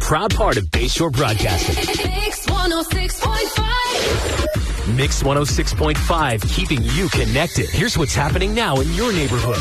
proud part of Bayshore Broadcasting. Mix 106.5. Mix 106.5, keeping you connected. Here's what's happening now in your neighborhood.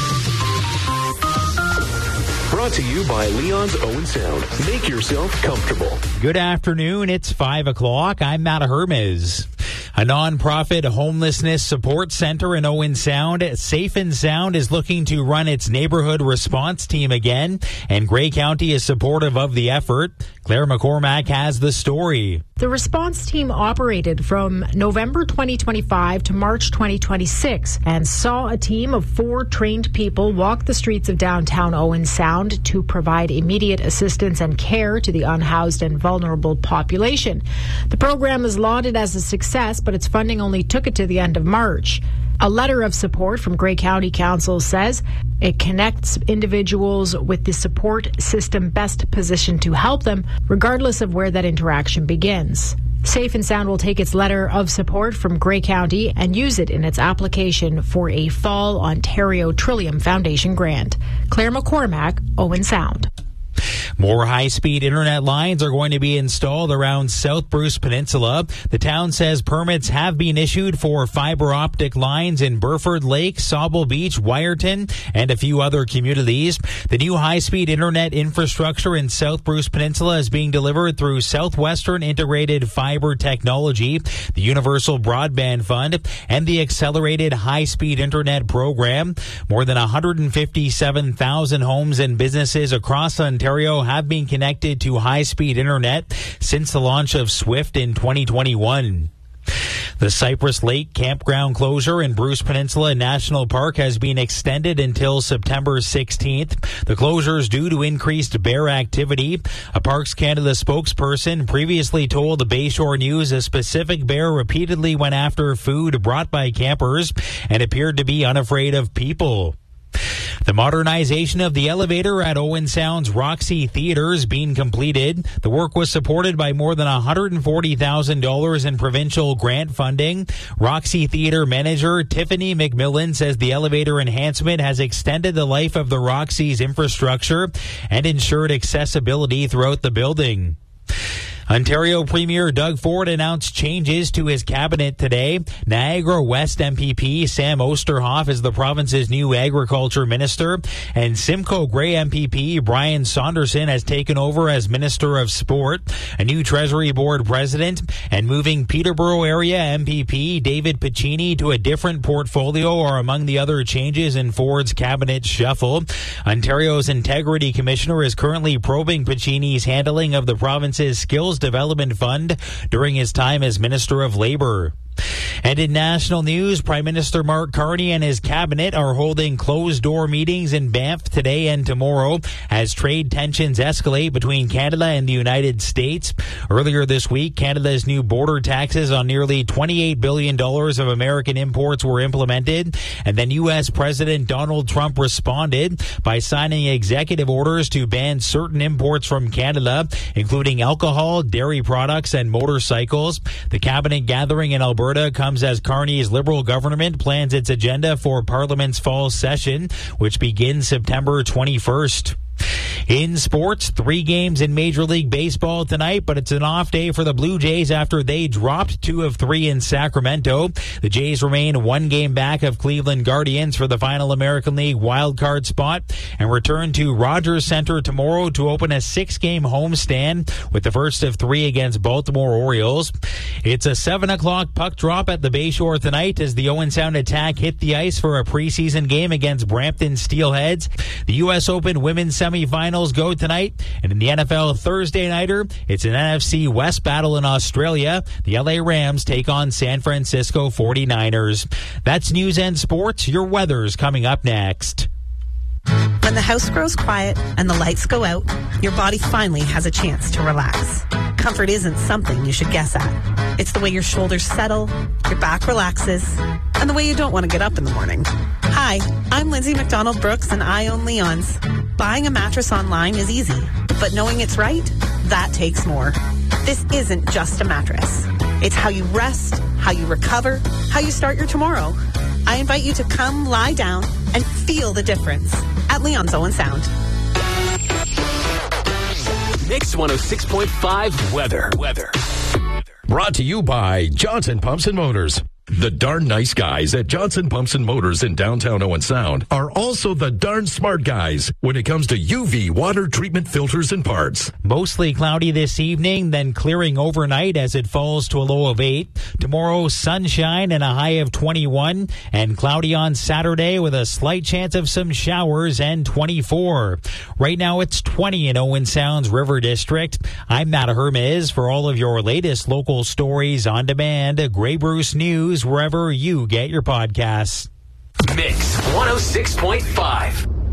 Brought to you by Leon's Owen Sound. Make yourself comfortable. Good afternoon. It's 5 o'clock. I'm Matt Hermes. A nonprofit homelessness support center in Owen Sound, Safe and Sound, is looking to run its neighborhood response team again, and Grey County is supportive of the effort. Claire McCormack has the story. The response team operated from November 2025 to March 2026 and saw a team of 4 trained people walk the streets of downtown Owen Sound to provide immediate assistance and care to the unhoused and vulnerable population. The program is lauded as a success, but its funding only took it to the end of March. A letter of support from Grey County Council says it connects individuals with the support system best positioned to help them, regardless of where that interaction begins. Safe and Sound will take its letter of support from Grey County and use it in its application for a Fall Ontario Trillium Foundation grant. Claire McCormack, Owen Sound. More high-speed internet lines are going to be installed around South Bruce Peninsula. The town says permits have been issued for fiber optic lines in Burford Lake, Sauble Beach, Wyerton, and a few other communities. The new high-speed internet infrastructure in South Bruce Peninsula is being delivered through Southwestern Integrated Fiber Technology, the Universal Broadband Fund, and the Accelerated High-Speed Internet Program. More than 157,000 homes and businesses across Ontario have been connected to high-speed internet since the launch of SWIFT in 2021. The Cypress Lake campground closure in Bruce Peninsula National Park has been extended until September 16th. The closure is due to increased bear activity. A Parks Canada spokesperson previously told the Bayshore News a specific bear repeatedly went after food brought by campers and appeared to be unafraid of people. The modernization of the elevator at Owen Sound's Roxy Theatre is being completed. The work was supported by more than $140,000 in provincial grant funding. Roxy Theatre manager Tiffany McMillan says the elevator enhancement has extended the life of the Roxy's infrastructure and ensured accessibility throughout the building. Ontario Premier Doug Ford announced changes to his cabinet today. Niagara West MPP Sam Osterhoff is the province's new agriculture minister, and Simcoe Grey MPP Brian Saunderson has taken over as Minister of Sport. A new Treasury Board president and moving Peterborough area MPP David Piccini to a different portfolio are among the other changes in Ford's cabinet shuffle. Ontario's Integrity Commissioner is currently probing Piccini's handling of the province's Skills Development Fund during his time as Minister of Labour. And in national news, Prime Minister Mark Carney and his cabinet are holding closed-door meetings in Banff today and tomorrow as trade tensions escalate between Canada and the United States. Earlier this week, Canada's new border taxes on nearly $28 billion of American imports were implemented, and then U.S. President Donald Trump responded by signing executive orders to ban certain imports from Canada, including alcohol, dairy products, and motorcycles. The cabinet gathering in Alberta comes as Carney's Liberal government plans its agenda for Parliament's fall session, which begins September 21st. In sports, 3 games in Major League Baseball tonight, but it's an off day for the Blue Jays after they dropped 2 of 3 in Sacramento. The Jays remain 1 game back of Cleveland Guardians for the final American League wildcard spot and return to Rogers Center tomorrow to open a 6-game homestand with the first of 3 against Baltimore Orioles. It's a 7 o'clock puck drop at the Bayshore tonight as the Owen Sound Attack hit the ice for a preseason game against Brampton Steelheads. The U.S. Open women's semifinals go tonight, and in the NFL Thursday nighter, it's an NFC West battle in Australia. The LA Rams take on San Francisco 49ers. That's news and sports. Your weather's coming up next. When the house grows quiet and the lights go out, your body finally has a chance to relax. Comfort isn't something you should guess at. It's the way your shoulders settle, your back relaxes, and the way you don't want to get up in the morning. Hi, I'm Lindsay McDonald Brooks, and I own Leon's. Buying a mattress online is easy, but knowing it's right, that takes more. This isn't just a mattress. It's how you rest, how you recover, how you start your tomorrow. I invite you to come lie down and feel the difference at Leon's Owen Sound. Mix 106.5 weather. Brought to you by Johnson Pumps and Motors. The darn nice guys at Johnson Pumps and Motors in downtown Owen Sound are also the darn smart guys when it comes to UV water treatment filters and parts. Mostly cloudy this evening, then clearing overnight as it falls to a low of 8. Tomorrow, sunshine and a high of 21, and cloudy on Saturday with a slight chance of some showers and 24. Right now, it's 20 in Owen Sound's River District. I'm Matt Hermes for all of your latest local stories on demand. Grey Bruce News, wherever you get your podcasts. Mix 106.5.